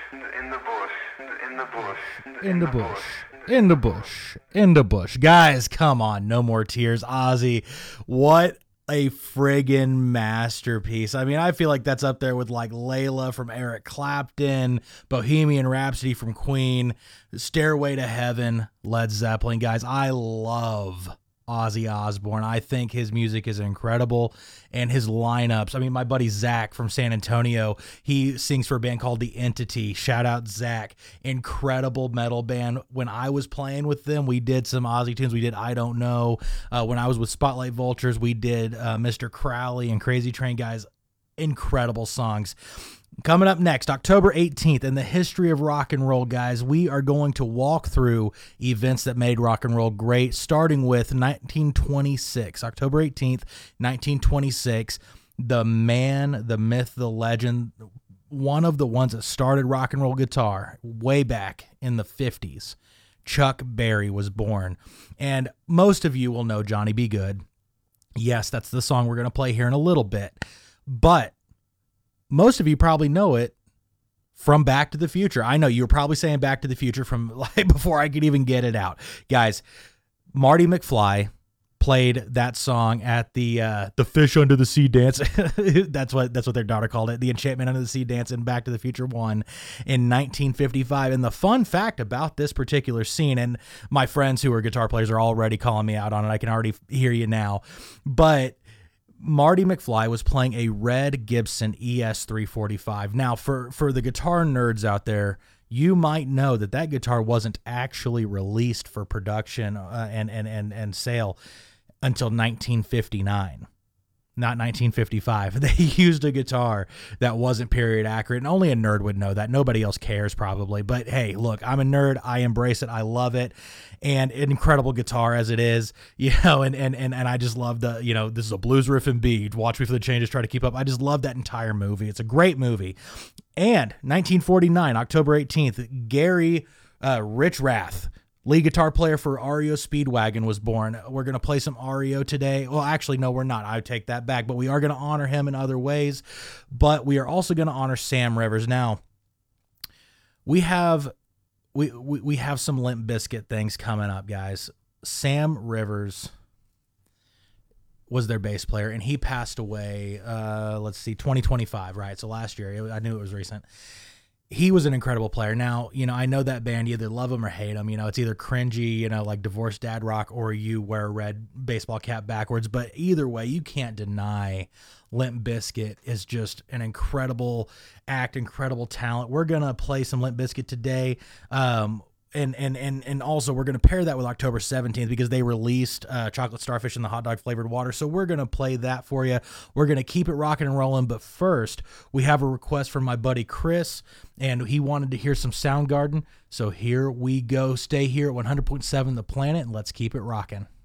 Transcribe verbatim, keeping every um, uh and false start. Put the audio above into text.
in the bush, in the bush, in the bush, in the bush, in the bush. Guys, come on, no more tears. Ozzy, what a friggin' masterpiece. I mean, I feel like that's up there with like Layla from Eric Clapton, Bohemian Rhapsody from Queen, Stairway to Heaven, Led Zeppelin. Guys, I love Ozzy Osbourne. I think his music is incredible, and his lineups. I mean, my buddy Zach from San Antonio, he sings for a band called The Entity. Shout out Zach. Incredible metal band. When I was playing with them, we did some Ozzy tunes. We did I Don't Know. Uh, when I was with Spotlight Vultures, we did uh, Mister Crowley and Crazy Train. Guys, incredible songs. Coming up next, October eighteenth, in the history of rock and roll, guys, we are going to walk through events that made rock and roll great, starting with nineteen twenty-six, October eighteenth, nineteen twenty-six, the man, the myth, the legend, one of the ones that started rock and roll guitar way back in the fifties, Chuck Berry was born. And most of you will know Johnny B. Good. Yes, that's the song we're going to play here in a little bit. But most of you probably know it from Back to the Future. I know you were probably saying Back to the Future from like before I could even get it out. Guys, Marty McFly played that song at the uh, the Fish Under the Sea dance. that's what that's what their daughter called it, the Enchantment Under the Sea dance in Back to the Future one in nineteen fifty-five. And the fun fact about this particular scene, and my friends who are guitar players are already calling me out on it. I can already hear you now, but Marty McFly was playing a red Gibson E S three forty-five. Now, for, for the guitar nerds out there, you might know that that guitar wasn't actually released for production uh, and, and, and, and sale until nineteen fifty-nine. Not nineteen fifty-five. They used a guitar that wasn't period accurate, and only a nerd would know that. Nobody else cares probably. But hey, look, I'm a nerd. I embrace it. I love it. And an incredible guitar as it is, you know, and, and, and, and I just love the, you know, this is a blues riff in B. Watch Me for the Changes, try to keep up. I just love that entire movie. It's a great movie. And nineteen forty-nine, October eighteenth, Gary uh, Rich Rath, lead guitar player for R E O Speedwagon, was born. We're going to play some R E O today. Well, actually, no, we're not. I take that back. But we are going to honor him in other ways. But we are also going to honor Sam Rivers. Now, we have we we, we have some Limp Bizkit things coming up, guys. Sam Rivers was their bass player, and he passed away, uh, let's see, twenty twenty-five, right? So last year. I knew it was recent. He was an incredible player. Now, you know, I know that band, you either love them or hate them. You know, it's either cringy, you know, like Divorced Dad Rock, or you wear a red baseball cap backwards. But either way, you can't deny Limp Bizkit is just an incredible act, incredible talent. We're going to play some Limp Bizkit today. Um, And, and and and also we're going to pair that with October seventeenth because they released uh, Chocolate Starfish in the hot dog flavored water. So we're going to play that for you. We're going to keep it rocking and rolling. But first, we have a request from my buddy Chris, and he wanted to hear some Soundgarden. So here we go. Stay here at one hundred point seven The Planet, and let's keep it rocking.